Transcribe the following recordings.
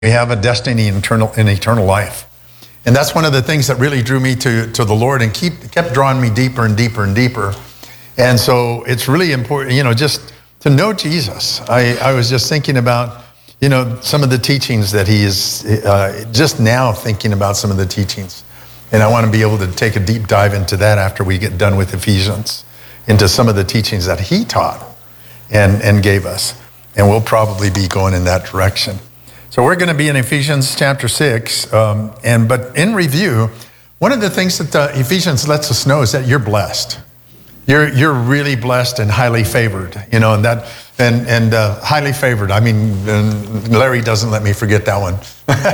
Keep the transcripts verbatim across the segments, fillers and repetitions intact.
We have a destiny in eternal, in eternal life. And that's one of the things that really drew me to, to the Lord and keep, kept drawing me deeper and deeper and deeper. And so it's really important, you know, just to know Jesus. I, I was just thinking about, you know, some of the teachings that he is, uh, just now thinking about some of the teachings. And I want to be able to take a deep dive into that after we get done with Ephesians, into some of the teachings that he taught and, and gave us. And we'll probably be going in that direction. So we're going to be in Ephesians chapter six, um, and but in review, one of the things that uh, Ephesians lets us know is that you're blessed. You're you're really blessed and highly favored, you know, and that and and uh, highly favored. I mean, Larry doesn't let me forget that one.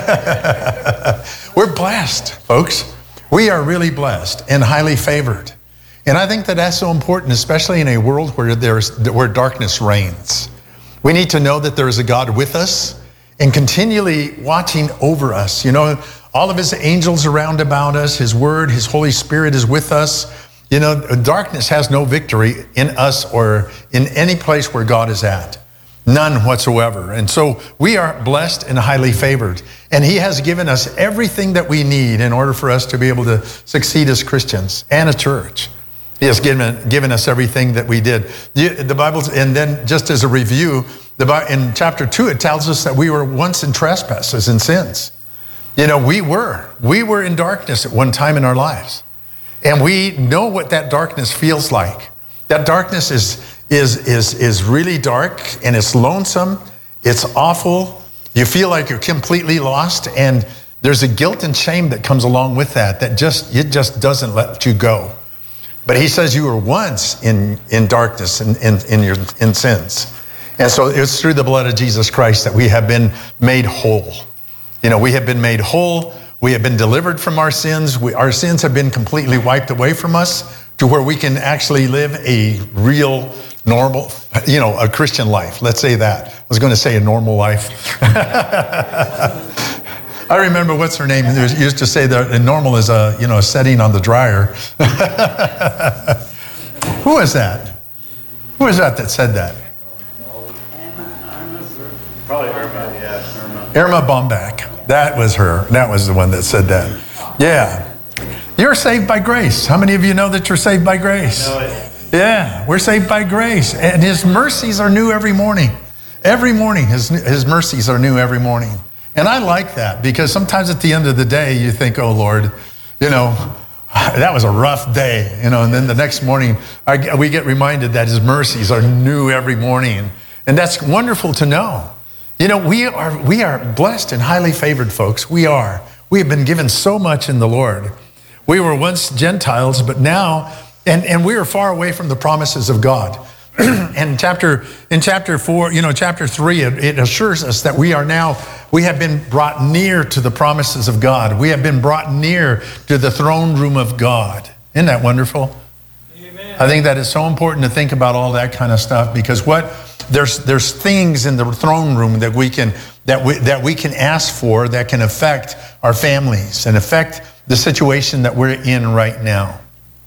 We're blessed, folks. We are really blessed and highly favored, and I think that that's so important, especially in a world where there's where darkness reigns. We need to know that there is a God with us and continually watching over us. You know, all of his angels around about us, his word, his Holy Spirit is with us. You know, darkness has no victory in us or in any place where God is at. None whatsoever. And so we are blessed and highly favored. And he has given us everything that we need in order for us to be able to succeed as Christians and a church. He has given, given us everything that we did. The Bible, and then just as a review, the, in chapter two, it tells us that we were once in trespasses and sins. You know, we were. We were in darkness at one time in our lives. And we know what that darkness feels like. That darkness is, is, is, is really dark, and it's lonesome. It's awful. You feel like you're completely lost, and there's a guilt and shame that comes along with that, that just it just doesn't let you go. But he says you were once in, in darkness and in, in, in your in sins. And so it's through the blood of Jesus Christ that we have been made whole. You know, we have been made whole. We have been delivered from our sins. We, our sins have been completely wiped away from us to where we can actually live a real, normal, you know, a Christian life. Let's say that. I was going to say a normal life. I remember, what's her name, used to say that normal is a, you know, a setting on the dryer. Who is that? Who is that that said that? Probably Irma, yeah. Irma. Irma Bombach. That was her. That was the one that said that. Yeah. You're saved by grace. How many of you know that you're saved by grace? I know it. Yeah, we're saved by grace. And his mercies are new every morning. Every morning, his, his mercies are new every morning. And I like that, because sometimes at the end of the day, you think, oh, Lord, you know, that was a rough day, you know, and then the next morning, I, we get reminded that his mercies are new every morning. And that's wonderful to know. You know, we are we are blessed and highly favored, folks. We are. We have been given so much in the Lord. We were once Gentiles, but now, and, and we are far away from the promises of God. And chapter in chapter four, you know, chapter three, it, it assures us that we are now, we have been brought near to the promises of God. We have been brought near to the throne room of God. Isn't that wonderful? Amen. I think that is so important to think about all that kind of stuff, because what there's there's things in the throne room that we can that we that we can ask for that can affect our families and affect the situation that we're in right now.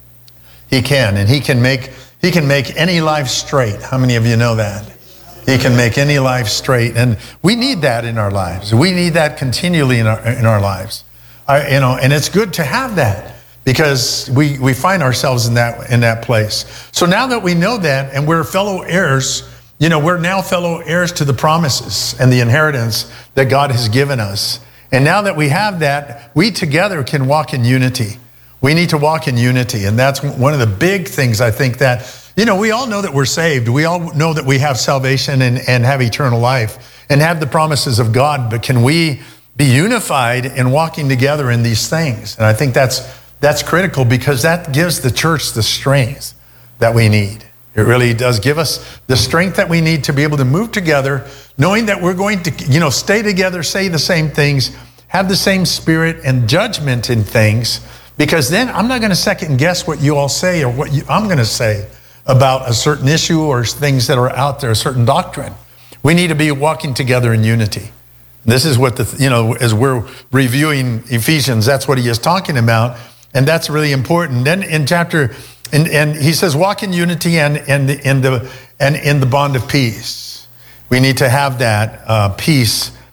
He can, and he can make He can make any life straight. How many of you know that? He can make any life straight. And we need that in our lives. We need that continually in our in our lives. I, you know, and it's good to have that, because we, we find ourselves in that in that place. So now that we know that, and we're fellow heirs, you know, we're now fellow heirs to the promises and the inheritance that God has given us. And now that we have that, we together can walk in unity. We need to walk in unity. And that's one of the big things, I think, that, you know, we all know that we're saved. We all know that we have salvation and, and have eternal life and have the promises of God. But can we be unified in walking together in these things? And I think that's that's critical, because that gives the church the strength that we need. It really does give us the strength that we need to be able to move together, knowing that we're going to, you know, stay together, say the same things, have the same spirit and judgment in things. Because then I'm not going to second guess what you all say or what you, I'm going to say about a certain issue or things that are out there, a certain doctrine. We need to be walking together in unity. This is what the, you know, as we're reviewing Ephesians, that's what he is talking about. And that's really important. Then in chapter, and, and he says, walk in unity and, and, in the, and in the bond of peace. We need to have that uh, peace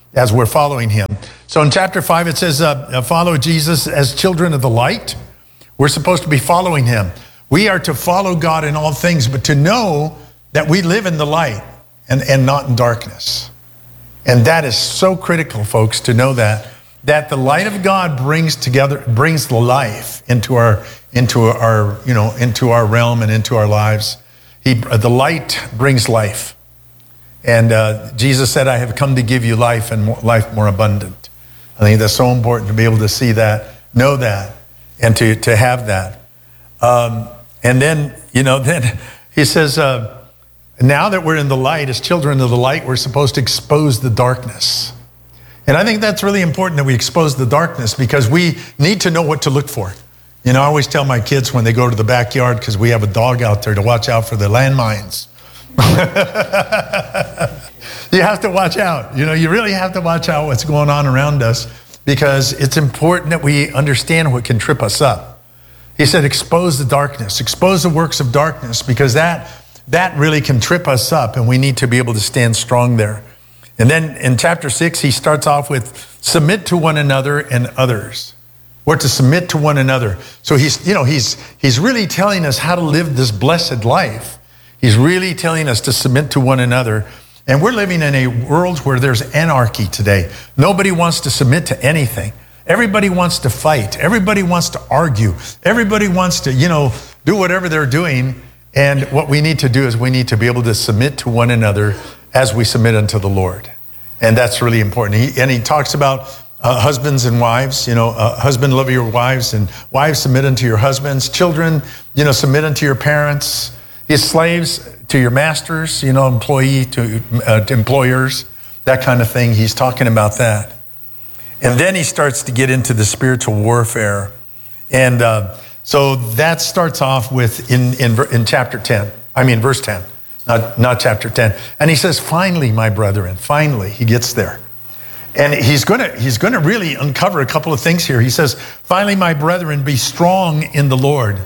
as we're following him. So in chapter five, it says, uh, follow Jesus as children of the light. We're supposed to be following him. We are to follow God in all things, but to know that we live in the light and, and not in darkness. And that is so critical, folks, to know that, that the light of God brings together, brings life into our, into our, you know, into our realm and into our lives. He, the light brings life. And uh, Jesus said, I have come to give you life and more, life more abundant. I think that's so important to be able to see that, know that, and to, to have that. Um, and then, you know, then he says, uh, now that we're in the light, as children of the light, we're supposed to expose the darkness. And I think that's really important that we expose the darkness, because we need to know what to look for. You know, I always tell my kids when they go to the backyard, because we have a dog out there, to watch out for the landmines. You have to watch out. You know, you really have to watch out what's going on around us, because it's important that we understand what can trip us up. He said, expose the darkness, expose the works of darkness, because that, that really can trip us up, and we need to be able to stand strong there. And then in chapter six, he starts off with submit to one another and others. We're to submit to one another. So he's, you know, he's, he's really telling us how to live this blessed life. He's really telling us to submit to one another. And we're living in a world where there's anarchy today. Nobody wants to submit to anything. Everybody wants to fight. Everybody wants to argue. Everybody wants to, you know, do whatever they're doing. And what we need to do is we need to be able to submit to one another as we submit unto the Lord. And that's really important. He, and he talks about uh, husbands and wives, you know, uh, husband, love your wives, and wives, submit unto your husbands. Children, you know, submit unto your parents. His slaves to your masters, you know, employee to, uh, to employers, that kind of thing. He's talking about that. And then he starts to get into the spiritual warfare. And uh, so that starts off with in, in, in chapter ten, I mean, verse ten, not, not chapter ten. And he says, finally, my brethren, finally, he gets there. And he's gonna, he's gonna really uncover a couple of things here. He says, finally, my brethren, be strong in the Lord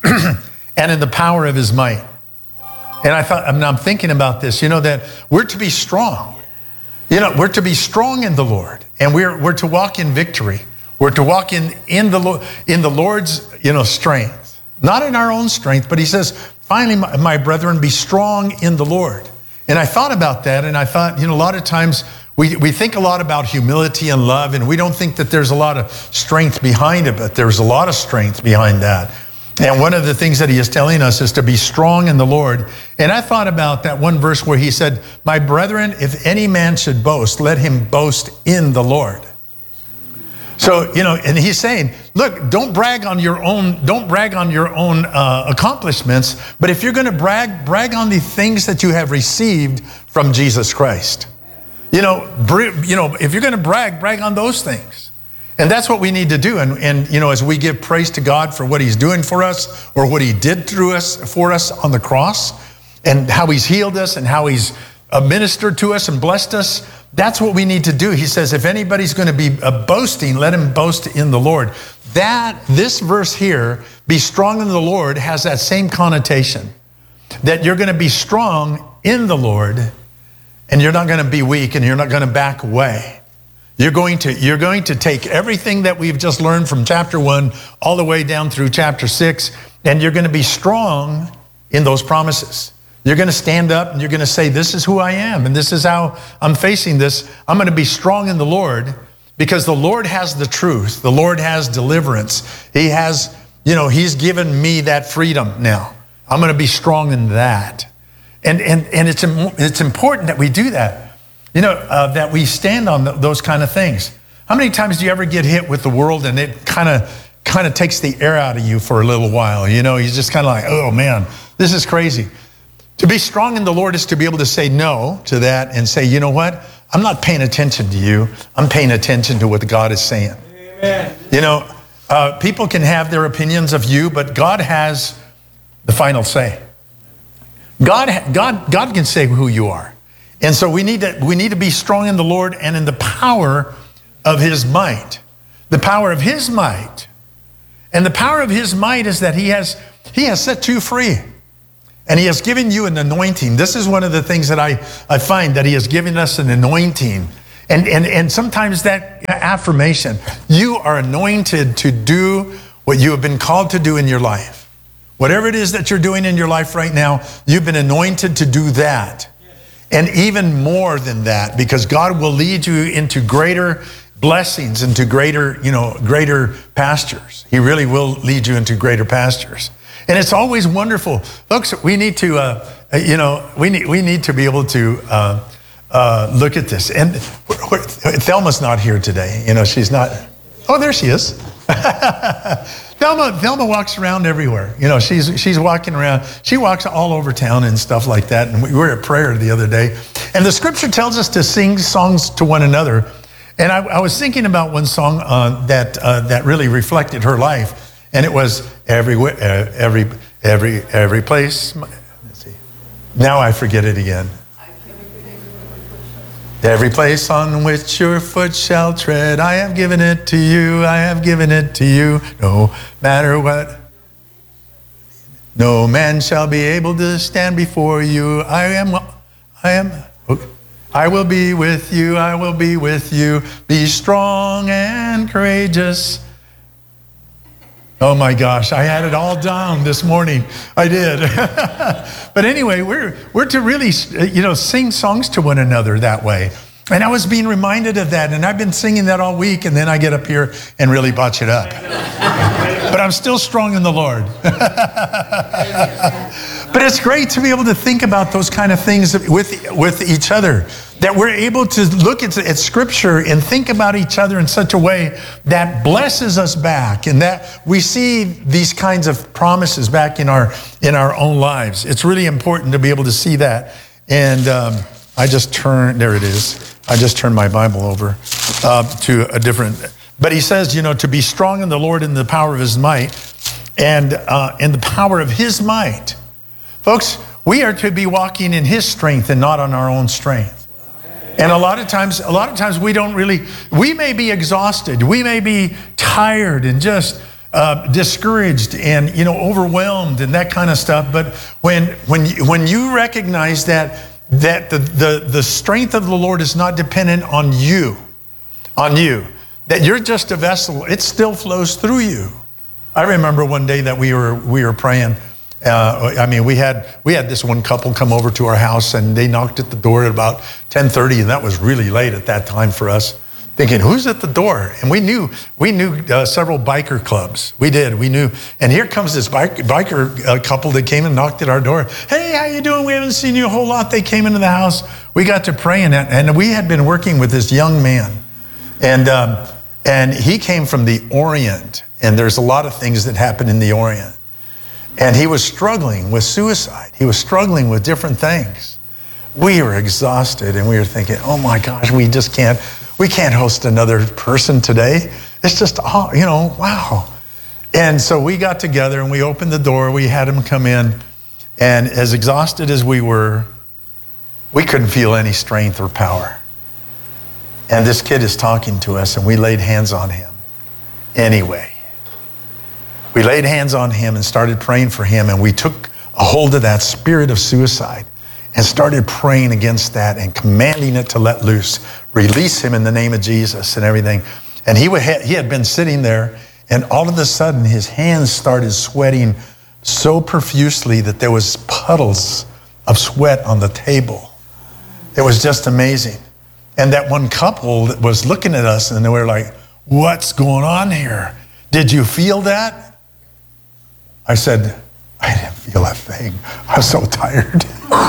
and in the power of his might. And I thought, I'm, I'm thinking about this, you know, that we're to be strong. You know, we're to be strong in the Lord, and we're, we're to walk in victory. We're to walk in, in, the, in the Lord's, you know, strength, not in our own strength, but he says, finally, my, my brethren, be strong in the Lord. And I thought about that, and I thought, you know, a lot of times we, we think a lot about humility and love, and we don't think that there's a lot of strength behind it, but there's a lot of strength behind that. And one of the things that he is telling us is to be strong in the Lord. And I thought about that one verse where he said, my brethren, if any man should boast, let him boast in the Lord. So, you know, and he's saying, look, don't brag on your own, don't brag on your own uh, accomplishments, but if you're going to brag, brag on the things that you have received from Jesus Christ. You know, br- you know, if you're going to brag, brag on those things. And that's what we need to do. And, and, you know, as we give praise to God for what he's doing for us, or what he did through us, for us on the cross, and how he's healed us and how he's ministered to us and blessed us, that's what we need to do. He says, if anybody's going to be uh, boasting, let him boast in the Lord. That, this verse here, be strong in the Lord, has that same connotation. That you're going to be strong in the Lord, and you're not going to be weak, and you're not going to back away. You're going to, you're going to take everything that we've just learned from chapter one all the way down through chapter six, and you're going to be strong in those promises. You're going to stand up and you're going to say, this is who I am, and this is how I'm facing this. I'm going to be strong in the Lord, because the Lord has the truth. The Lord has deliverance. He has, you know, he's given me that freedom now. I'm going to be strong in that. And, and, and it's, it's important that we do that. You know, uh, that we stand on th- those kind of things. How many times do you ever get hit with the world and it kind of kind of takes the air out of you for a little while? You know, you're just kind of like, oh man, this is crazy. To be strong in the Lord is to be able to say no to that and say, you know what? I'm not paying attention to you. I'm paying attention to what God is saying. Amen. You know, uh, people can have their opinions of you, but God has the final say. God, God, God can say who you are. And so we need to we need to be strong in the Lord and in the power of his might. The power of his might. And the power of his might is that he has he has set you free. And he has given you an anointing. This is one of the things that I, I find, that he has given us an anointing. And, and, and sometimes that affirmation, you are anointed to do what you have been called to do in your life. Whatever it is that you're doing in your life right now, you've been anointed to do that. And even more than that, because God will lead you into greater blessings, into greater, you know, greater pastures. He really will lead you into greater pastures. And it's always wonderful. Folks, we need to, uh, you know, we need, we need to be able to uh, uh, look at this. And we're, we're, Thelma's not here today. You know, she's not. Oh, there she is. Thelma, Thelma walks around everywhere. You know, she's she's walking around. She walks all over town and stuff like that. And we were at prayer the other day. And the scripture tells us to sing songs to one another. And I, I was thinking about one song uh, that uh, that really reflected her life. And it was everywhere, uh, every every every place. Let's see. Now I forget it again. Every place on which your foot shall tread, I have given it to you, I have given it to you, no matter what. No man shall be able to stand before you. I am, I am, I will be with you, I will be with you. Be strong and courageous. Oh my gosh, I had it all down this morning. I did. But anyway, we're we're to really, you know, sing songs to one another that way. And I was being reminded of that, and I've been singing that all week, and then I get up here and really botch it up. But I'm still strong in the Lord. But it's great to be able to think about those kind of things with, with each other, that we're able to look at, at Scripture and think about each other in such a way that blesses us back, and that we see these kinds of promises back in our in our own lives. It's really important to be able to see that. And um, I just turned, there it is. I just turned my Bible over uh, to a different, but he says, you know, to be strong in the Lord in the power of his might, and uh, in the power of his might. Folks, we are to be walking in his strength and not on our own strength. And a lot of times, a lot of times we don't really, we may be exhausted. We may be tired and just uh, discouraged and, you know, overwhelmed and that kind of stuff. But when, when, you, when you recognize that, that the, the, the strength of the Lord is not dependent on you, on you, that you're just a vessel, it still flows through you. I remember one day that we were, we were praying. Uh, I mean, we had we had this one couple come over to our house, and they knocked at the door at about ten thirty, and that was really late at that time for us. Thinking, who's at the door? And we knew we knew uh, several biker clubs. We did. We knew. And here comes this bike, biker uh, couple that came and knocked at our door. Hey, how you doing? We haven't seen you a whole lot. They came into the house. We got to praying, and we had been working with this young man, and um, and he came from the Orient, and there's a lot of things that happen in the Orient. And he was struggling with suicide. He was struggling with different things. We were exhausted, and we were thinking, oh my gosh, we just can't, we can't host another person today. It's just, oh, you know, wow. And so we got together and we opened the door. We had him come in. And as exhausted as we were, we couldn't feel any strength or power. And this kid is talking to us, and we laid hands on him anyway. We laid hands on him and started praying for him, and we took a hold of that spirit of suicide and started praying against that and commanding it to let loose, release him in the name of Jesus and everything. And he, would ha- he had been sitting there, and all of a sudden his hands started sweating so profusely that there was puddles of sweat on the table. It was just amazing. And that one couple that was looking at us, and they were like, what's going on here? Did you feel that? I said, I didn't feel a thing. I was so tired.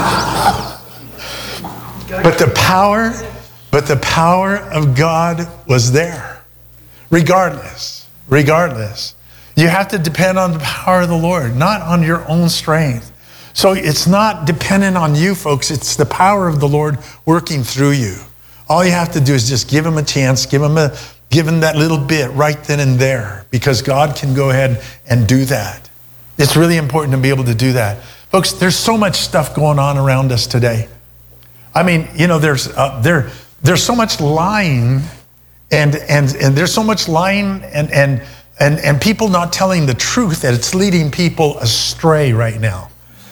But the power, but the power of God was there. Regardless, regardless. You have to depend on the power of the Lord, not on your own strength. So it's not dependent on you, folks. It's the power of the Lord working through you. All you have to do is just give him a chance, give him a, give him that little bit right then and there, because God can go ahead and do that. It's really important to be able to do that. Folks, there's so much stuff going on around us today. I mean, you know, there's uh, there there's so much lying, and and and there's so much lying and and and and people not telling the truth that it's leading people astray right now.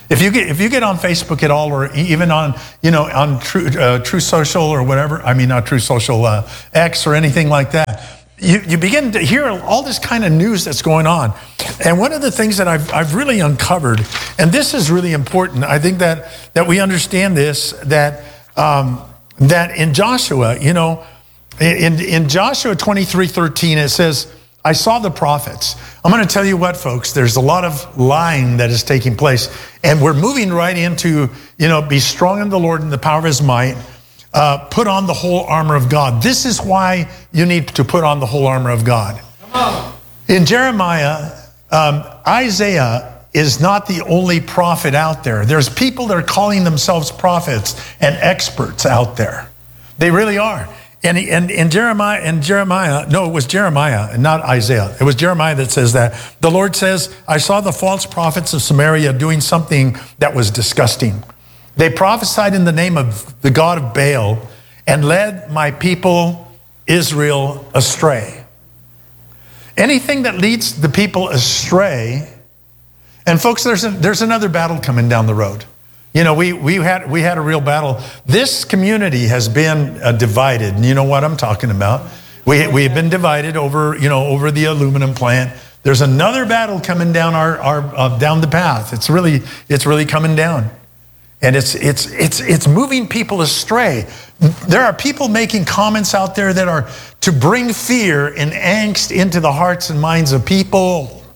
If you get if you get on Facebook at all, or even on you know on True uh, True Social or whatever, I mean not True Social, uh, X or anything like that, you you begin to hear all this kind of news that's going on. And one of the things that I've I've really uncovered, and this is really important, I think that that we understand this, that um, that in Joshua, you know, in in Joshua twenty-three thirteen, it says, I saw the prophets. I'm going to tell you what, folks, there's a lot of lying that is taking place. And we're moving right into, you know, be strong in the Lord and the power of his might. Uh, put on the whole armor of God. This is why you need to put on the whole armor of God. Come on. In Jeremiah, um, Isaiah is not the only prophet out there. There's people that are calling themselves prophets and experts out there. They really are. And in, in Jeremiah, in Jeremiah, no, it was Jeremiah and not Isaiah. It was Jeremiah that says that. The Lord says, I saw the false prophets of Samaria doing something that was disgusting. They prophesied in the name of the God of Baal and led my people Israel astray. Anything that leads the people astray, and folks, there's a, there's another battle coming down the road. You know, we we had we had a real battle. This community has been uh, divided, and you know what I'm talking about. We we have been divided over you know over the aluminum plant. There's another battle coming down our our uh, down the path. It's really it's really coming down, and it's it's it's it's moving people astray. There are people making comments out there that are to bring fear and angst into the hearts and minds of people,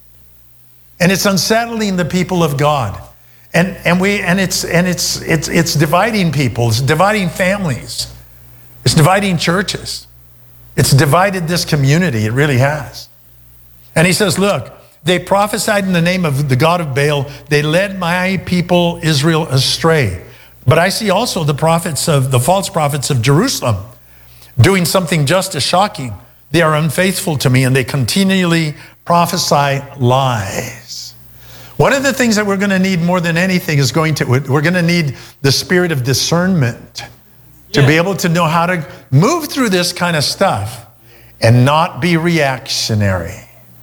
and it's unsettling the people of God. And and we and it's and it's it's it's dividing people, it's dividing families, it's dividing churches, it's divided this community, it really has. And he says, look, they prophesied in the name of the God of Baal, they led my people Israel astray. But I see also the prophets of the false prophets of Jerusalem doing something just as shocking. They are unfaithful to me and they continually prophesy lies. One of the things that we're going to need more than anything is going to, we're going to need the spirit of discernment to yeah. be able to know how to move through this kind of stuff and not be reactionary.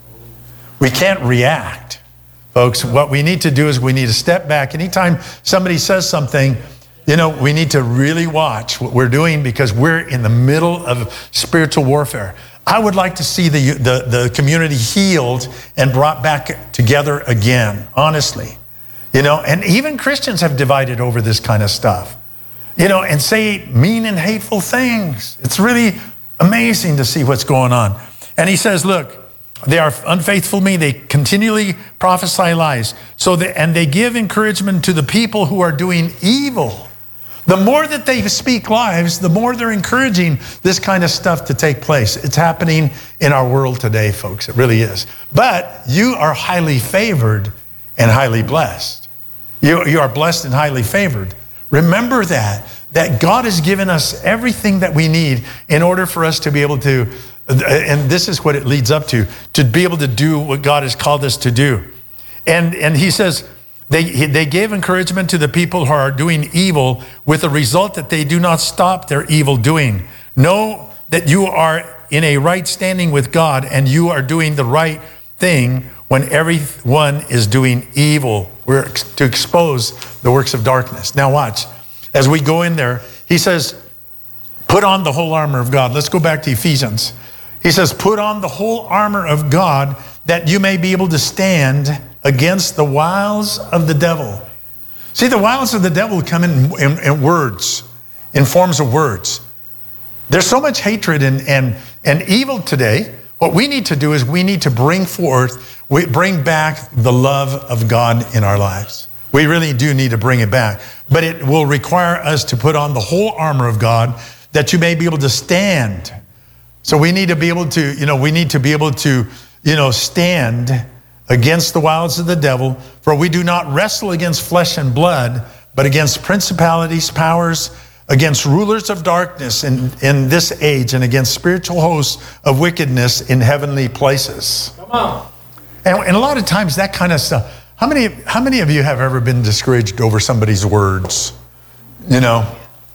We can't react. Folks, what we need to do is we need to step back. Anytime somebody says something, you know, we need to really watch what we're doing because we're in the middle of spiritual warfare. I would like to see the, the, the community healed and brought back together again, honestly. You know, and even Christians have divided over this kind of stuff. You know, and say mean and hateful things. It's really amazing to see what's going on. And he says, look, they are unfaithful to me. They continually prophesy lies. So they, and they give encouragement to the people who are doing evil. The more that they speak lies, the more they're encouraging this kind of stuff to take place. It's happening in our world today, folks. It really is. But you are highly favored and highly blessed. You, you are blessed and highly favored. Remember that, that God has given us everything that we need in order for us to be able to, and this is what it leads up to, to be able to do what God has called us to do. And, and he says, They, they gave encouragement to the people who are doing evil with the result that they do not stop their evil doing. Know that you are in a right standing with God and you are doing the right thing when everyone is doing evil. We're to expose the works of darkness. Now watch, as we go in there, he says, put on the whole armor of God. Let's go back to Ephesians. He says, put on the whole armor of God that you may be able to stand against the wiles of the devil. See, the wiles of the devil come in, in, in words, in forms of words. There's so much hatred and, and, and evil today. What we need to do is we need to bring forth, we bring back the love of God in our lives. We really do need to bring it back. But it will require us to put on the whole armor of God that you may be able to stand. So we need to be able to, you know, we need to be able to, you know, stand against the wiles of the devil, for we do not wrestle against flesh and blood, but against principalities, powers, against rulers of darkness in, in this age, and against spiritual hosts of wickedness in heavenly places. Come on. And, and a lot of times that kind of stuff, how many, how many of you have ever been discouraged over somebody's words? You know,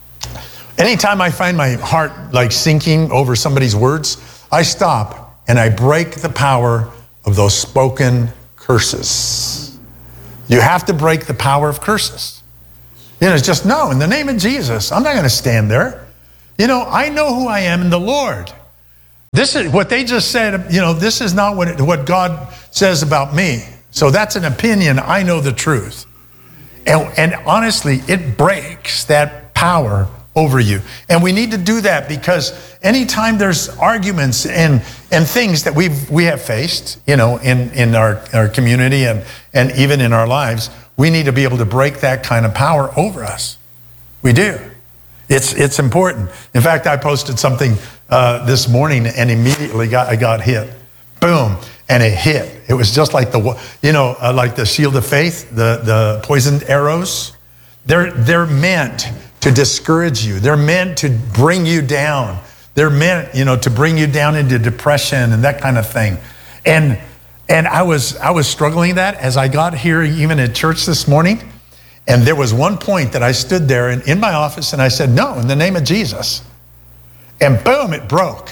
anytime I find my heart like sinking over somebody's words, I stop and I break the power of those spoken curses. You have to break the power of curses. You know, it's just, no, in the name of Jesus, I'm not going to stand there. You know, I know who I am in the Lord. This is what they just said, you know, this is not what, it, what God says about me. So that's an opinion. I know the truth. And, and honestly, it breaks that power over you. And we need to do that because anytime there's arguments and, and things that we've, we have faced, you know, in, in our, our community and, and even in our lives, we need to be able to break that kind of power over us. We do. It's, it's important. In fact, I posted something uh, this morning and immediately got, I got hit. Boom. And it hit. It was just like the, you know, uh, like the shield of faith, the, the poisoned arrows. They're, they're meant to discourage you. They're meant to bring you down. They're meant, you know, to bring you down into depression and that kind of thing. And and I was I was struggling that as I got here, even at church this morning. And there was one point that I stood there in, in my office and I said, no, in the name of Jesus. And boom, it broke.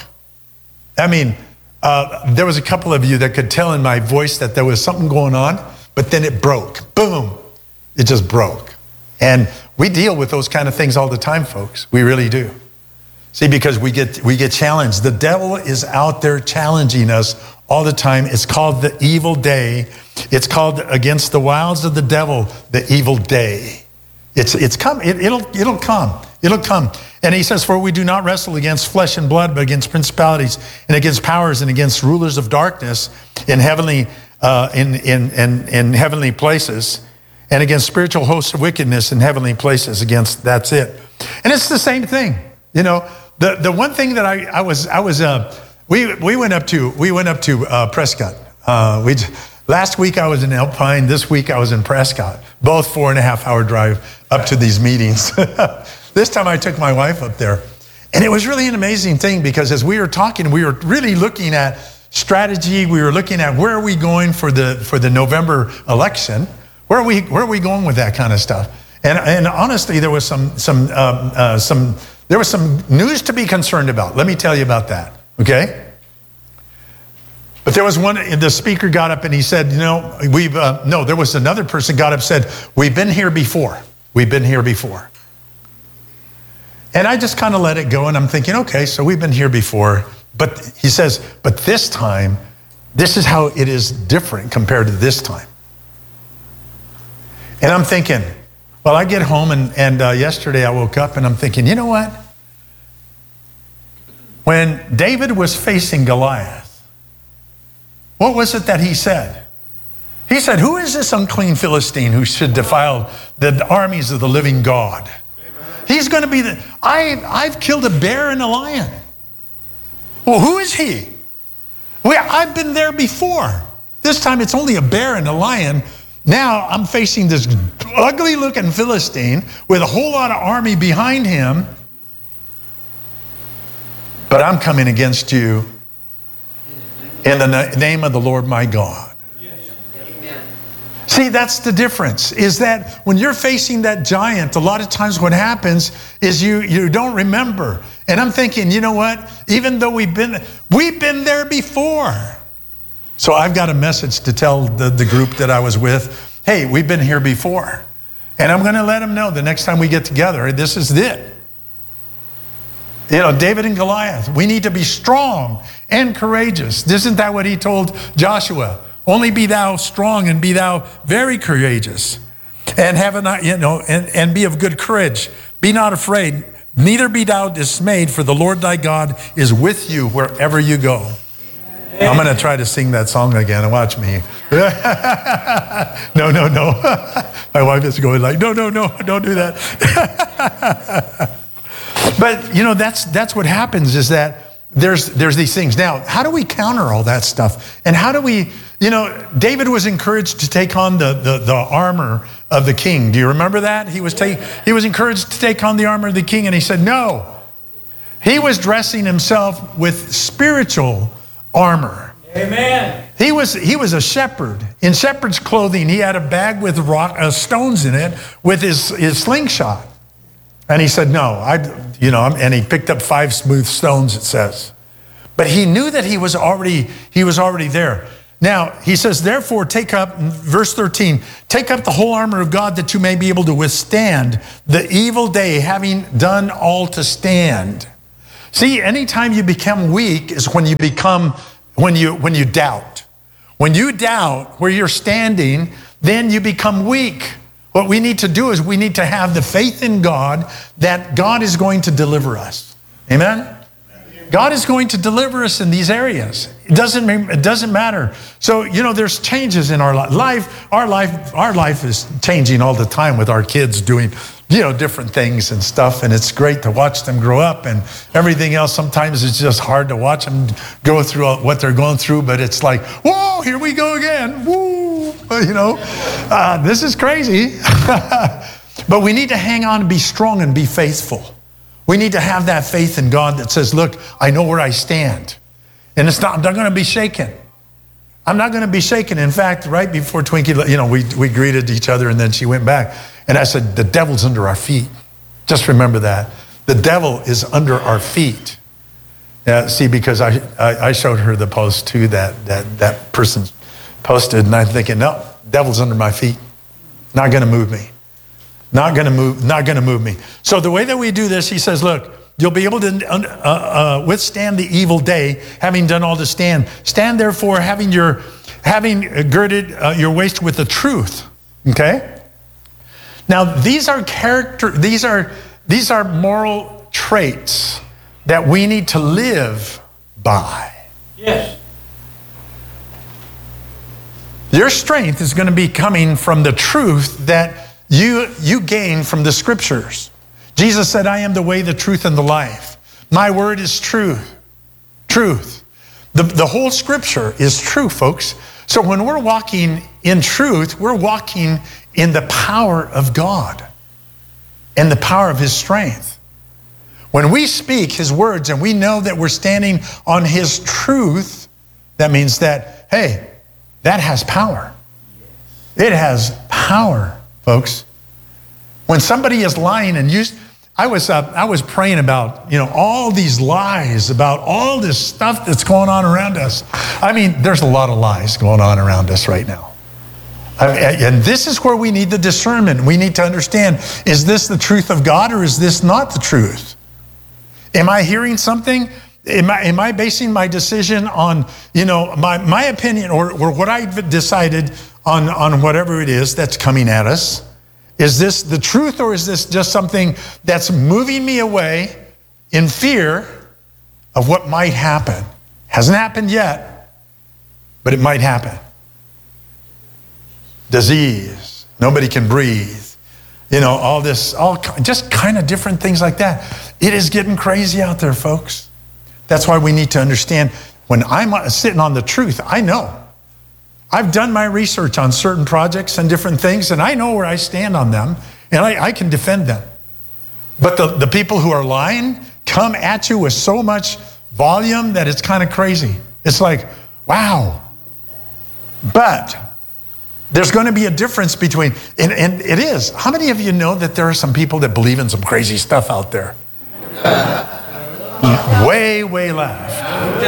I mean, uh, there was a couple of you that could tell in my voice that there was something going on, but then it broke. Boom, it just broke. And we deal with those kind of things all the time, folks. We really do. See, because we get we get challenged. The devil is out there challenging us all the time. It's called the evil day. It's called against the wiles of the devil, the evil day. It's it's come. It, it'll it'll come. It'll come. And he says, for we do not wrestle against flesh and blood, but against principalities and against powers and against rulers of darkness in heavenly uh, in, in in in heavenly places, and against spiritual hosts of wickedness in heavenly places. Against that's it. And it's the same thing. You know, the the one thing that I I was I was uh we we went up to we went up to uh, Prescott. Uh, we. Last week I was in Alpine. This week I was in Prescott. Both four and a half hour drive up to these meetings. This time I took my wife up there. And it was really an amazing thing because as we were talking, we were really looking at strategy. We were looking at where are we going for the for the November election? Where are we where are we going with that kind of stuff? And and honestly, there was some some um, uh, some there was some news to be concerned about. Let me tell you about that. Okay. But there was one, the speaker got up and he said, you know, we've, uh, no, there was another person got up and said, we've been here before. We've been here before. And I just kind of let it go and I'm thinking, okay, so we've been here before. But he says, but this time, this is how it is different compared to this time. And I'm thinking, well, I get home and, and uh, yesterday I woke up and I'm thinking, you know what? When David was facing Goliath, what was it that he said? He said, who is this unclean Philistine who should defile the armies of the living God? Amen. He's going to be the, I, I've killed a bear and a lion. Well, who is he? Well, I've been there before. This time it's only a bear and a lion. Now I'm facing this ugly looking Philistine with a whole lot of army behind him. But I'm coming against you in the na- name of the Lord my God. Amen. See, that's the difference, is that when you're facing that giant, a lot of times what happens is you, you don't remember. And I'm thinking, you know what? Even though we've been, we've been there before. So I've got a message to tell the, the group that I was with, hey, we've been here before. And I'm going to let them know the next time we get together, this is it. You know, David and Goliath, we need to be strong and courageous. Isn't that what he told Joshua? Only be thou strong and be thou very courageous. And have a, you know, and, and be of good courage. Be not afraid, neither be thou dismayed, for the Lord thy God is with you wherever you go. Amen. I'm going to try to sing that song again and watch me. no, no, no. My wife is going like, no, no, no, don't do that. But, you know, that's that's what happens is that there's there's these things. Now, how do we counter all that stuff? And how do we, you know, David was encouraged to take on the, the, the armor of the king. Do you remember that? He was, take, he was encouraged to take on the armor of the king, and he said no. He was dressing himself with spiritual armor. Amen. He was he was a shepherd. In shepherd's clothing, he had a bag with rock, uh, stones in it with his, his slingshot. And he said, no, I, you know, and he picked up five smooth stones, it says. But he knew that he was already, he was already there. Now, he says, therefore, take up, verse thirteen, take up the whole armor of God that you may be able to withstand the evil day, having done all to stand. See, anytime you become weak is when you become, when you, when you doubt. When you doubt where you're standing, then you become weak. What we need to do is we need to have the faith in God that God is going to deliver us. Amen? God is going to deliver us in these areas. It doesn't, it doesn't matter. So, you know, there's changes in our life. Our life, our life is changing all the time with our kids doing, you know, different things and stuff. And it's great to watch them grow up and everything else. Sometimes it's just hard to watch them go through what they're going through. But it's like, whoa, here we go again. Woo, you know, uh, this is crazy. But we need to hang on and be strong and be faithful. We need to have that faith in God that says, look, I know where I stand. And it's not, I'm not going to be shaken. I'm not going to be shaken. In fact, right before Twinkie, you know, we, we greeted each other and then she went back. And I said, the devil's under our feet. Just remember that. The devil is under our feet. Uh, see, because I, I, I showed her the post too that, that that person posted. And I'm thinking, no, devil's under my feet. Not going to move me. Not going to move, not going to move me. So the way that we do this, he says, look, you'll be able to uh, uh, withstand the evil day, having done all to stand. Stand therefore, having your, having girded uh, your waist with the truth. Okay. Now these are character, these are these are moral traits that we need to live by. Yes. Your strength is going to be coming from the truth that You, you gain from the scriptures. Jesus said, I am the way, the truth, and the life. My word is truth. Truth. The, the whole scripture is true, folks. So when we're walking in truth, we're walking in the power of God and the power of his strength. When we speak his words and we know that we're standing on his truth, that means that, hey, that has power. It has power. Folks, when somebody is lying and you, I was uh, I was praying about, you know, all these lies, about all this stuff that's going on around us. I mean, there's a lot of lies going on around us right now. I mean, and this is where we need the discernment. We need to understand, is this the truth of God or is this not the truth? Am I hearing something? Am I, am I basing my decision on, you know, my, my opinion or, or what I've decided on, on whatever it is that's coming at us? Is this the truth or is this just something that's moving me away in fear of what might happen? Hasn't happened yet, but it might happen. Disease, nobody can breathe. You know, all this, all just kind of different things like that. It is getting crazy out there, folks. That's why we need to understand when I'm sitting on the truth, I know. I've done my research on certain projects and different things, and I know where I stand on them, and I, I can defend them. But the, the people who are lying come at you with so much volume that it's kind of crazy. It's like, wow. But there's going to be a difference between, and, and it is. How many of you know that there are some people that believe in some crazy stuff out there? Way, way left.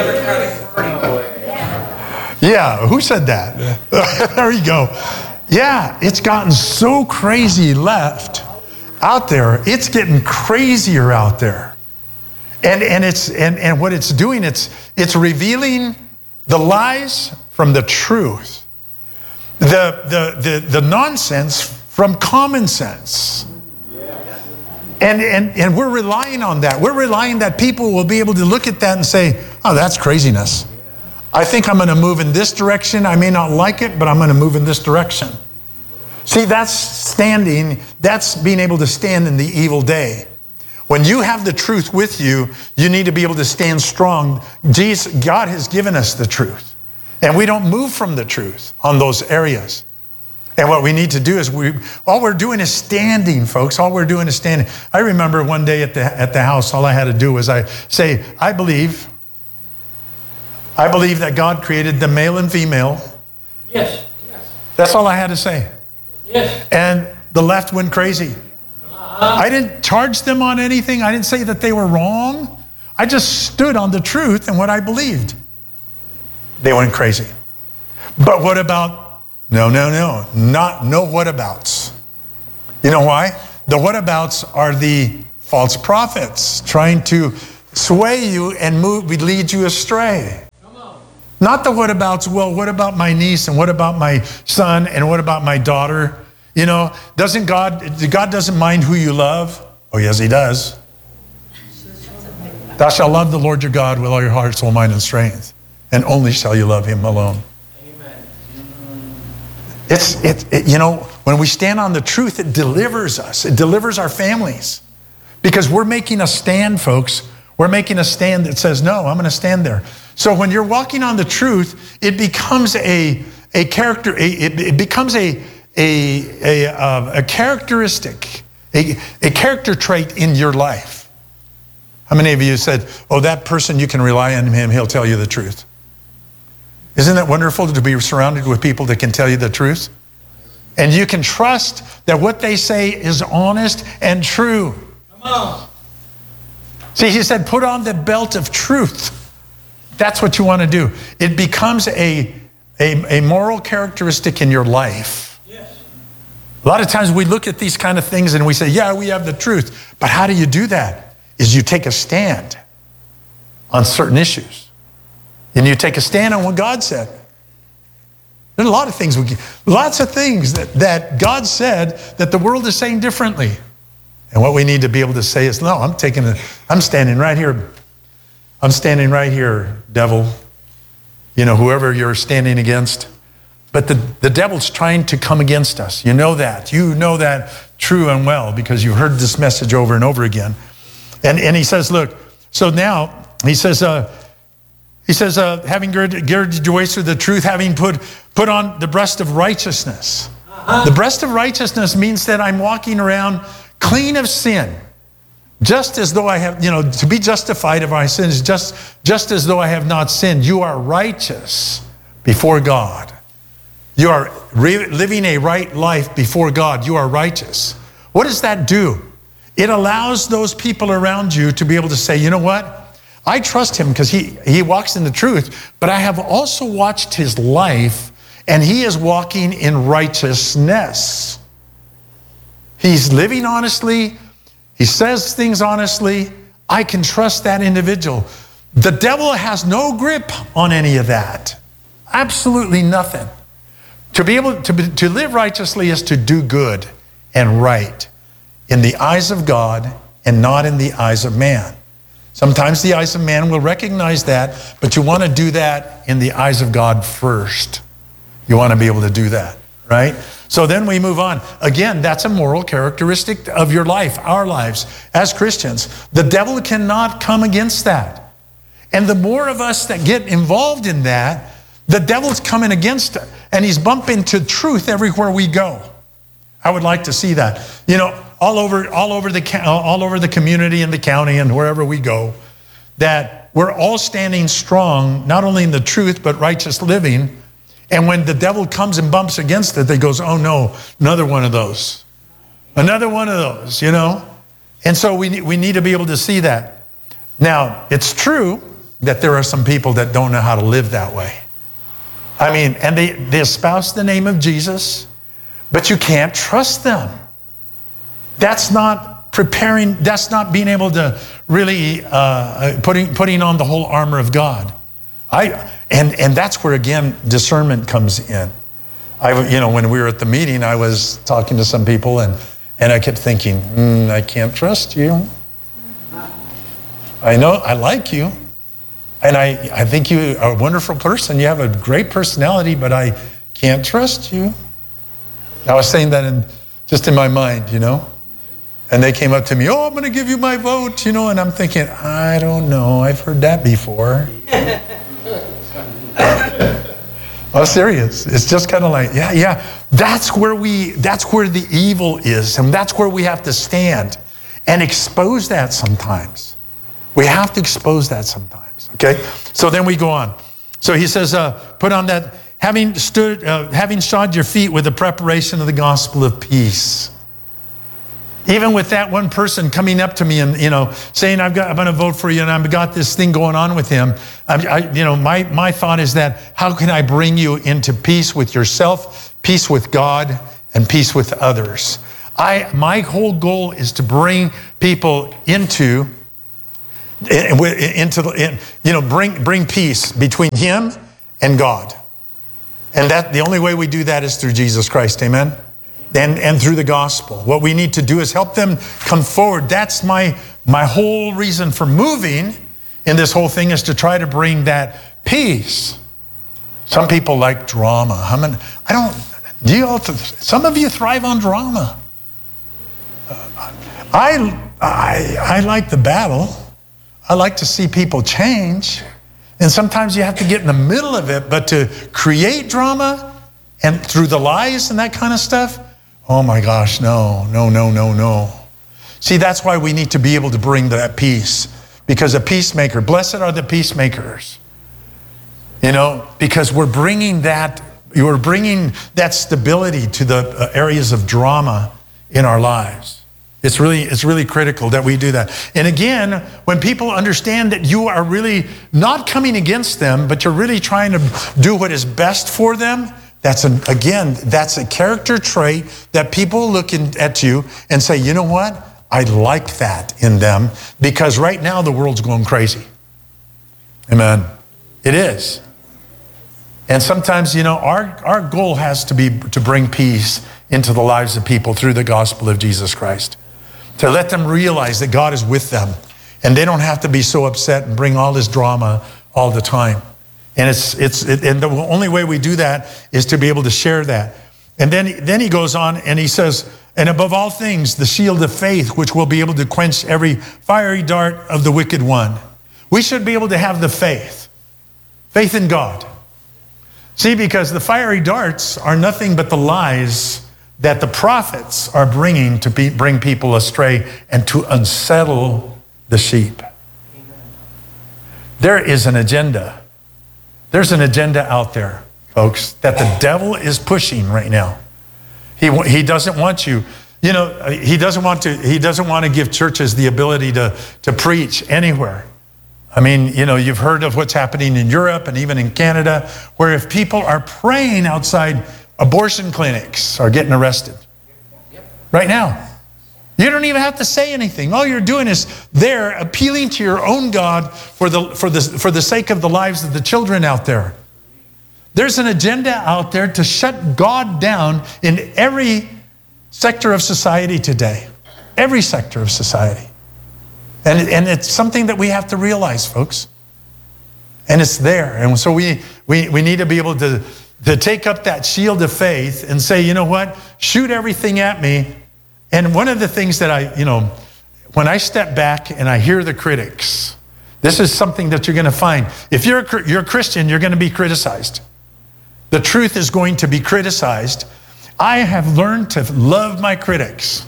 Yeah, who said that? There you go. Yeah, it's gotten so crazy left out there. It's getting crazier out there. And and it's and, and what it's doing, it's it's revealing the lies from the truth. The the the, the nonsense from common sense. And, and and we're relying on that. We're relying that people will be able to look at that and say, oh, that's craziness. I think I'm going to move in this direction. I may not like it, but I'm going to move in this direction. See, that's standing, that's being able to stand in the evil day. When you have the truth with you, you need to be able to stand strong. Jesus, God has given us the truth. And we don't move from the truth on those areas. And what we need to do is, we all we're doing is standing, folks. All we're doing is standing. I remember one day at the at the house, all I had to do was I say, I believe, I believe that God created the male and female. Yes. Yes. That's all I had to say. Yes. And the left went crazy. Uh-huh. I didn't charge them on anything. I didn't say that they were wrong. I just stood on the truth and what I believed. They went crazy. But what about, no, no, no, not, no whatabouts. You know why? The whatabouts are the false prophets trying to sway you and move, lead you astray. Not the whatabouts, well, what about my niece and what about my son and what about my daughter? You know, doesn't God, God doesn't mind who you love? Oh, yes, he does. Thou shalt love the Lord your God with all your heart, soul, mind, and strength, and only shall you love him alone. Amen. It's, it, it, you know, when we stand on the truth, it delivers us. It delivers our families. Because we're making a stand, folks. We're making a stand that says, no, I'm going to stand there. So when you're walking on the truth, it becomes a, a character, a, it, it becomes a, a, a, uh, a characteristic, a, a character trait in your life. How many of you said, oh, that person, you can rely on him, he'll tell you the truth? Isn't it wonderful to be surrounded with people that can tell you the truth? And you can trust that what they say is honest and true. Come on. See, he said, put on the belt of truth. That's what you want to do. It becomes a, a, a moral characteristic in your life. Yes. A lot of times we look at these kind of things and we say, yeah, we have the truth. But how do you do that? Is you take a stand on certain issues. And you take a stand on what God said. There's a lot of things, we, lots of things that, that God said that the world is saying differently. And what we need to be able to say is, no, I'm taking a, I'm standing right here. I'm standing right here, devil. You know, whoever you're standing against. But the, the devil's trying to come against us. You know that. You know that true and well because you've heard this message over and over again. And, and he says, look, so now, he says, uh, he says, uh, having girded, girded your waist with the truth, having put, put on the breast of righteousness. Uh-huh. The breast of righteousness means that I'm walking around clean of sin. Just as though I have, you know, to be justified of my sins, just, just as though I have not sinned. You are righteous before God. You are re- living a right life before God. You are righteous. What does that do? It allows those people around you to be able to say, you know what? I trust him because he, he walks in the truth, but I have also watched his life and he is walking in righteousness. He's living honestly. He says things honestly. I can trust that individual. The devil has no grip on any of that. Absolutely nothing. To be able to, be, to live righteously is to do good and right in the eyes of God and not in the eyes of man. Sometimes the eyes of man will recognize that, but you want to do that in the eyes of God first. You want to be able to do that, right? So then we move on. Again, that's a moral characteristic of your life, our lives as Christians. The devil cannot come against that. And the more of us that get involved in that, the devil's coming against it. And he's bumping to truth everywhere we go. I would like to see that. You know, all over, all over the, all over the community and the county and wherever we go, that we're all standing strong, not only in the truth, but righteous living. And when the devil comes and bumps against it, they goes, oh no, another one of those. Another one of those, you know? And so we need, we need to be able to see that. Now, it's true that there are some people that don't know how to live that way. I mean, and they, they espouse the name of Jesus, but you can't trust them. That's not preparing, that's not being able to really uh, putting, putting on the whole armor of God. I and and that's where again discernment comes in. I you know when we were at the meeting, I was talking to some people and and I kept thinking, mm, I can't trust you. I know I like you, and I I think you are a wonderful person. You have a great personality, but I can't trust you. I was saying that in just in my mind, you know. And they came up to me, oh, I'm going to give you my vote, you know. And I'm thinking, I don't know, I've heard that before. I'm serious. It's just kind of like, yeah, yeah. That's where we, that's where the evil is. And that's where we have to stand and expose that sometimes. We have to expose that sometimes, okay? So then we go on. So he says, uh, put on that, having stood, uh, having shod your feet with the preparation of the gospel of peace. Even with that one person coming up to me and, you know, saying, I've got, I'm going to vote for you and I've got this thing going on with him. I, I, you know, my, my thought is that how can I bring you into peace with yourself, peace with God, and peace with others? I, my whole goal is to bring people into, into, you know, bring, bring peace between him and God. And that the only way we do that is through Jesus Christ. Amen. And, and through the gospel. What we need to do is help them come forward. That's my, my whole reason for moving in this whole thing, is to try to bring that peace. Some people like drama. I mean, I don't, do you all, some of you thrive on drama. Uh, I, I, I like the battle. I like to see people change. And sometimes you have to get in the middle of it, but to create drama and through the lies and that kind of stuff, oh my gosh, no, no, no, no, no. See, that's why we need to be able to bring that peace. Because a peacemaker, blessed are the peacemakers. You know, because we're bringing that, you're bringing that stability to the areas of drama in our lives. It's really, it's really critical that we do that. And again, when people understand that you are really not coming against them, but you're really trying to do what is best for them, that's, an, again, that's a character trait that people look in, at you and say, you know what? I like that in them, because right now the world's going crazy. Amen. It is. And sometimes, you know, our, our goal has to be to bring peace into the lives of people through the gospel of Jesus Christ. To let them realize that God is with them. And they don't have to be so upset and bring all this drama all the time. And it's it's it, and the only way we do that is to be able to share that. And then, then he goes on and he says, and above all things, the shield of faith, which will be able to quench every fiery dart of the wicked one. We should be able to have the faith. Faith in God. See, because the fiery darts are nothing but the lies that the prophets are bringing to be, bring people astray and to unsettle the sheep. There is an agenda. There's an agenda out there, folks, that the devil is pushing right now. He, he doesn't want you, you know, he doesn't want to, he doesn't want to give churches the ability to, to preach anywhere. I mean, you know, you've heard of what's happening in Europe and even in Canada, where if people are praying outside, abortion clinics are getting arrested right now. You don't even have to say anything. All you're doing is there appealing to your own God for the, for the, for the sake of the lives of the children out there. There's an agenda out there to shut God down in every sector of society today. Every sector of society. And, and it's something that we have to realize, folks. And it's there. And so we, we, we need to be able to, to take up that shield of faith and say, you know what? Shoot everything at me. And one of the things that I, you know, when I step back and I hear the critics, this is something that you're going to find. If you're a, you're a Christian, you're going to be criticized. The truth is going to be criticized. I have learned to love my critics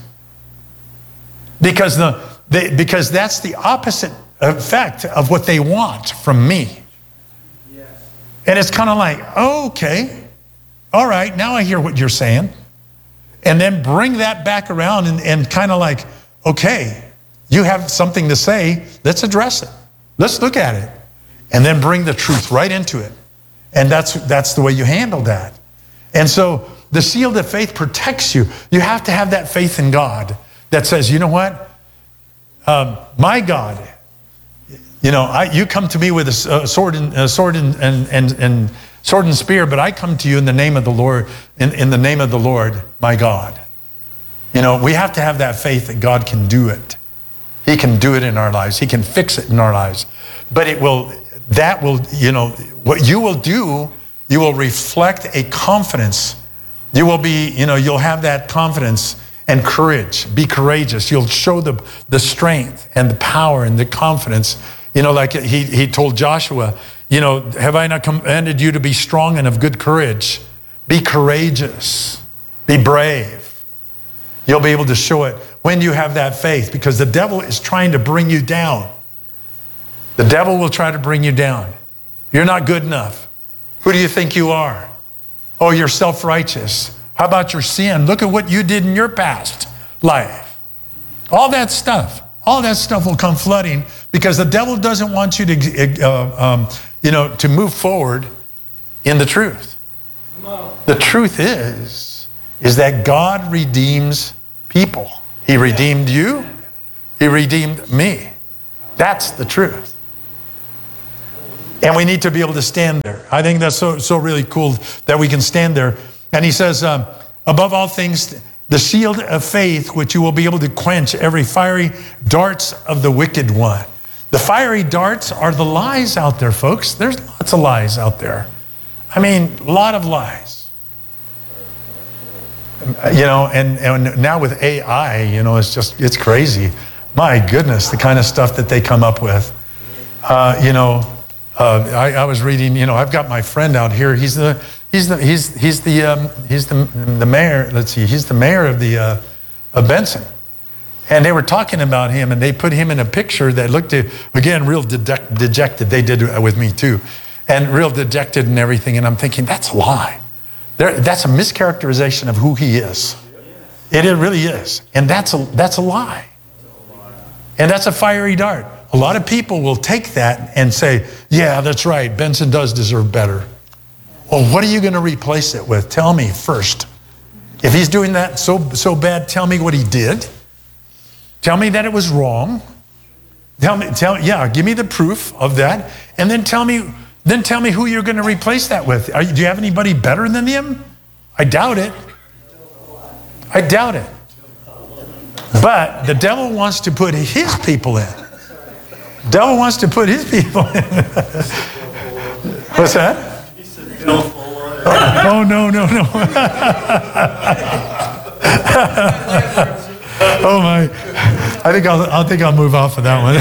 because, the, they, because that's the opposite effect of what they want from me. Yes. And it's kind of like, oh, okay, all right, now I hear what you're saying. And then bring that back around and, and kind of like, okay, you have something to say, let's address it. Let's look at it. And then bring the truth right into it. And that's, that's the way you handle that. And so the shield of faith protects you. You have to have that faith in God that says, you know what? Um, my God, you know, I, you come to me with a, a sword and a sword and, and, and, and sword and spear, but I come to you in the name of the Lord, in, in the name of the Lord, my God. You know, we have to have that faith that God can do it. He can do it in our lives. He can fix it in our lives. But it will, that will, you know, what you will do, you will reflect a confidence. You will be, you know, you'll have that confidence and courage. Be courageous. You'll show the, the strength and the power and the confidence. You know, like he, he told Joshua, you know, have I not commanded you to be strong and of good courage? Be courageous. Be brave. You'll be able to show it when you have that faith, because the devil is trying to bring you down. The devil will try to bring you down. You're not good enough. Who do you think you are? Oh, you're self-righteous. How about your sin? Look at what you did in your past life. All that stuff, all that stuff will come flooding because the devil doesn't want you to, uh, um, you know, to move forward in the truth. The truth is, is that God redeems people. He redeemed you. He redeemed me. That's the truth. And we need to be able to stand there. I think that's so, so really cool that we can stand there. And he says, um, above all things, the shield of faith, which you will be able to quench every fiery darts of the wicked one. The fiery darts are the lies out there, folks. There's lots of lies out there. I mean, a lot of lies. You know, and, and now with A I, you know, it's just, it's crazy. My goodness, the kind of stuff that they come up with. Uh, you know, uh, I, I was reading, you know, I've got my friend out here. He's the, he's the, he's, he's the, um, he's the, the mayor, let's see, he's the mayor of the, uh, of Benson. And they were talking about him and they put him in a picture that looked, again, real de- dejected. They did it with me too. And real dejected and everything. And I'm thinking, that's a lie. There, that's a mischaracterization of who he is. It, it really is. And that's a, that's a lie. And that's a fiery dart. A lot of people will take that and say, yeah, that's right. Benson does deserve better. Well, what are you going to replace it with? Tell me first. If he's doing that so, so bad, tell me what he did. Tell me that it was wrong. Tell me, tell, yeah, give me the proof of that. And then tell me, then tell me who you're going to replace that with. Are, do you have anybody better than him? I doubt it. I doubt it. But the devil wants to put his people in. Devil wants to put his people in. What's that? Oh, no, no, no. Oh my! I think I'll. I think I'll move off of that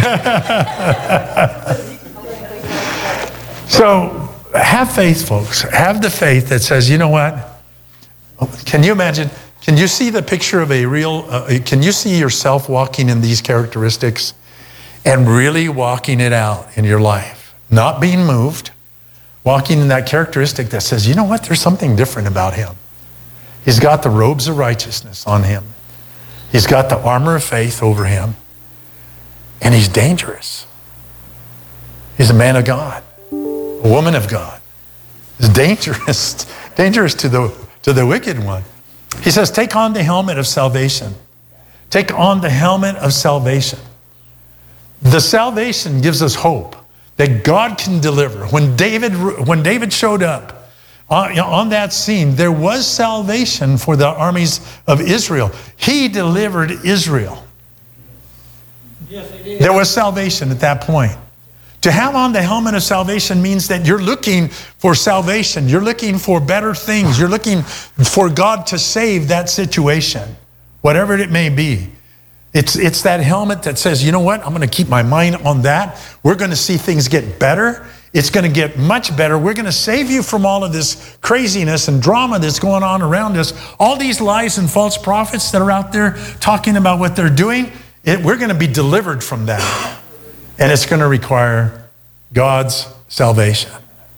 one. So, have faith, folks. Have the faith that says, you know what? Can you imagine? Can you see the picture of a real? Uh, can you see yourself walking in these characteristics, and really walking it out in your life, not being moved, walking in that characteristic that says, you know what? There's something different about him. He's got the robes of righteousness on him. He's got the armor of faith over him. And he's dangerous. He's a man of God, a woman of God. He's dangerous, dangerous to the, to the wicked one. He says, take on the helmet of salvation. Take on the helmet of salvation. The salvation gives us hope that God can deliver. When David, when David showed up, On, on that scene, there was salvation for the armies of Israel. He delivered Israel. Yes, it is. There was salvation at that point. To have on the helmet of salvation means that you're looking for salvation. You're looking for better things. You're looking for God to save that situation, whatever it may be. It's, it's that helmet that says, you know what? I'm going to keep my mind on that. We're going to see things get better. It's going to get much better. We're going to save you from all of this craziness and drama that's going on around us. All these lies and false prophets that are out there talking about what they're doing, it, we're going to be delivered from that. And it's going to require God's salvation.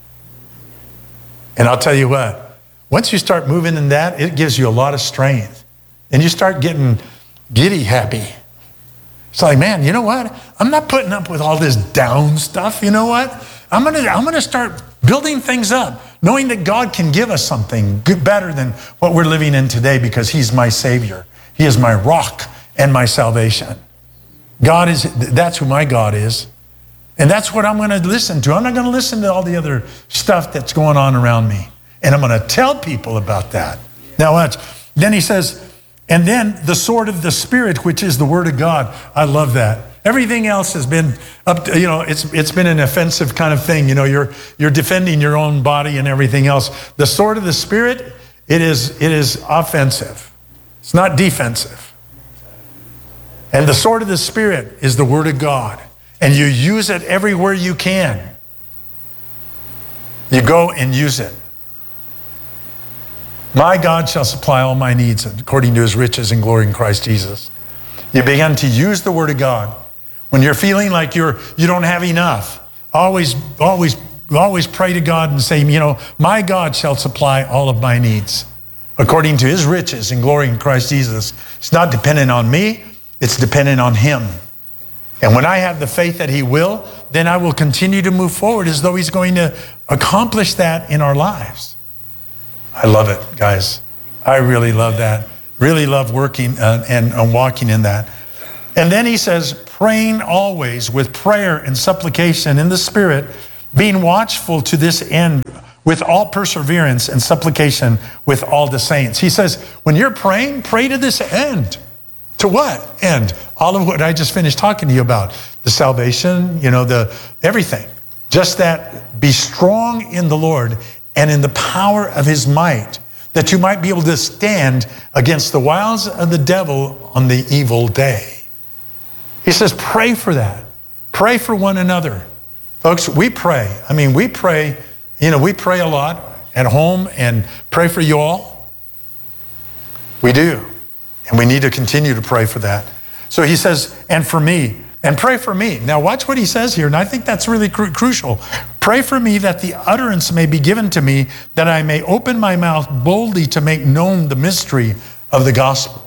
And I'll tell you what, once you start moving in that, it gives you a lot of strength. And you start getting giddy happy. It's like, man, you know what? I'm not putting up with all this down stuff. You know what? I'm going to I'm going to start building things up, knowing that God can give us something good, better than what we're living in today because he's my Savior. He is my rock and my salvation. God is, that's who my God is. And that's what I'm going to listen to. I'm not going to listen to all the other stuff that's going on around me. And I'm going to tell people about that. Now watch. Then he says, and then the sword of the Spirit, which is the word of God. I love that. Everything else has been up to, you know, it's it's been an offensive kind of thing. You know, you're you're defending your own body and everything else. The sword of the Spirit, it is it is offensive. It's not defensive. And the sword of the Spirit is the word of God. And you use it everywhere you can. You go and use it. My God shall supply all my needs according to his riches and glory in Christ Jesus. You begin to use the word of God. When you're feeling like you're, you don't have enough, always, always, always pray to God and say, you know, my God shall supply all of my needs according to his riches and glory in Christ Jesus. It's not dependent on me. it's dependent on him. And when I have the faith that he will, then I will continue to move forward as though he's going to accomplish that in our lives. I love it, guys. I really love that. Really love working uh, and, and walking in that. And then he says, praying always with prayer and supplication in the Spirit, being watchful to this end with all perseverance and supplication with all the saints. He says, when you're praying, pray to this end. To what end? All of what I just finished talking to you about. The salvation, you know, the everything. Just that, be strong in the Lord and in the power of his might, that you might be able to stand against the wiles of the devil on the evil day. He says, pray for that. Pray for one another. Folks, we pray. I mean, we pray, you know, we pray a lot at home and pray for you all. We do. And we need to continue to pray for that. So he says, and for me, and pray for me. Now watch what he says here, and I think that's really cru- crucial. Pray for me that the utterance may be given to me, that I may open my mouth boldly to make known the mystery of the gospel.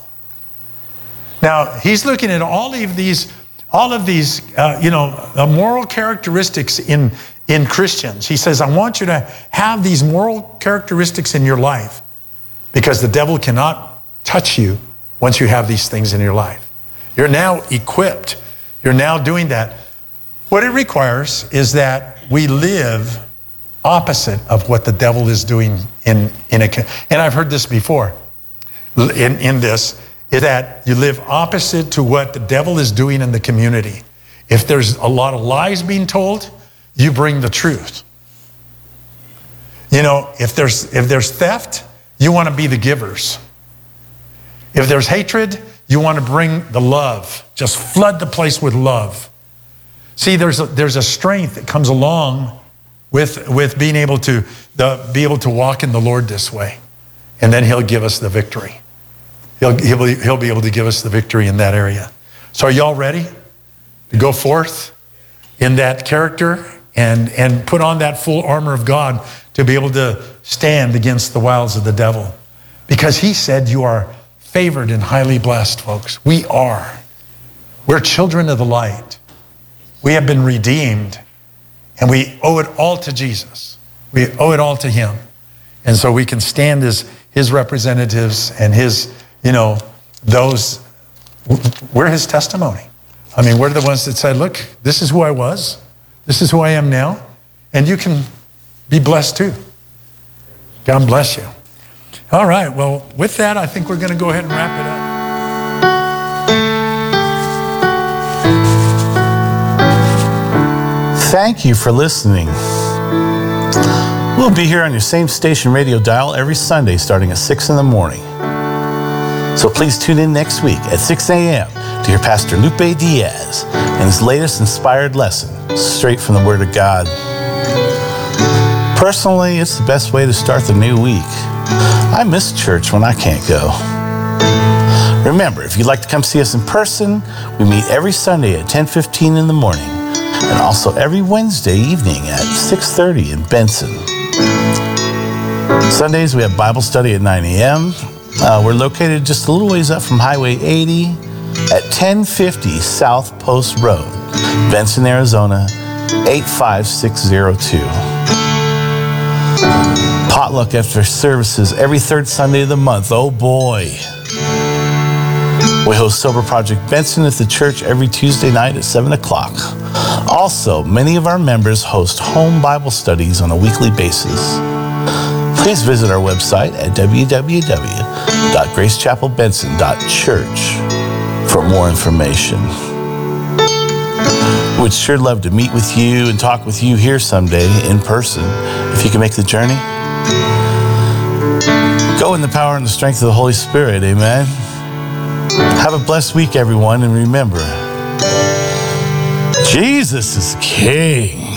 Now, he's looking at all of these, all of these, uh, you know, uh, moral characteristics in, in Christians. He says, I want you to have these moral characteristics in your life, because the devil cannot touch you once you have these things in your life. You're now equipped. You're now doing that. What it requires is that we live opposite of what the devil is doing in, in a, and I've heard this before, in, in this, is that you live opposite to what the devil is doing in the community. If there's a lot of lies being told, you bring the truth. You know, if there's, if there's theft, you want to be the givers. If there's hatred, you want to bring the love. Just flood the place with love. See, there's a, there's a strength that comes along with, with being able to the, be able to walk in the Lord this way. And then he'll give us the victory. He'll, he'll, be, he'll be able to give us the victory in that area. So are y'all ready to go forth in that character and, and put on that full armor of God to be able to stand against the wiles of the devil? Because he said you are favored and highly blessed, folks. We are. We're children of the light. We have been redeemed, and we owe it all to Jesus. We owe it all to him. And so we can stand as his representatives and his, you know, those, we're his testimony. I mean, we're the ones that said, look, this is who I was. This is who I am now. And you can be blessed too. God bless you. All right, well, with that, I think we're going to go ahead and wrap it up. Thank you for listening. We'll be here on your same station radio dial every Sunday starting at six in the morning. So please tune in next week at six a.m. to hear Pastor Lupe Diaz and his latest inspired lesson, straight from the Word of God. Personally, it's the best way to start the new week. I miss church when I can't go. Remember, if you'd like to come see us in person, we meet every Sunday at ten fifteen in the morning and also every Wednesday evening at six thirty in Benson. Sundays, we have Bible study at nine a.m. Uh, we're located just a little ways up from Highway eighty at ten fifty South Post Road, Benson, Arizona, eight five six zero two. Potluck after services every third Sunday of the month. Oh boy. We host Sober Project Benson at the church every Tuesday night at seven o'clock. Also, many of our members host home Bible studies on a weekly basis. Please visit our website at w w w dot grace chapel benson dot church for more information. We'd sure love to meet with you and talk with you here someday in person, if you can make the journey. Go in the power and the strength of the Holy Spirit, amen. Have a blessed week, everyone, and remember, Jesus is King.